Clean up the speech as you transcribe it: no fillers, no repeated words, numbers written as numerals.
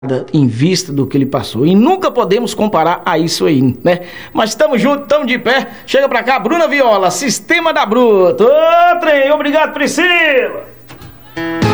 em vista do que ele passou. E nunca podemos comparar a isso aí, né? Mas estamos juntos, estamos de pé. Chega pra cá, Bruna Viola, Sistema da Bruta. Ô, trem, obrigado, Priscila.